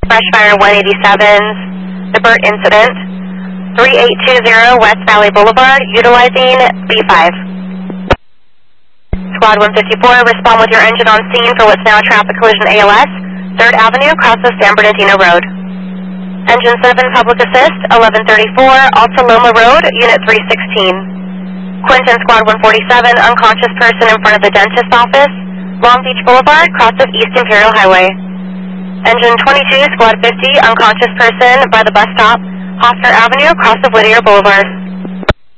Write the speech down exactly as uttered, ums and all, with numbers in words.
Fresh Fire one eighty-seven's, the BERT incident, three eight two zero West Valley Boulevard, utilizing B five. Squad one fifty-four, respond with your engine on scene for what's now traffic collision A L S, third Avenue, crosses San Bernardino Road. Engine seven, public assist, eleven thirty-four, Alta Loma Road, Unit three sixteen. Quinton, Squad one forty-seven, unconscious person in front of the dentist office, Long Beach Boulevard, cross of East Imperial Highway. Engine twenty-two, Squad fifty, unconscious person by the bus stop, Hofstra Avenue, cross of Whittier Boulevard.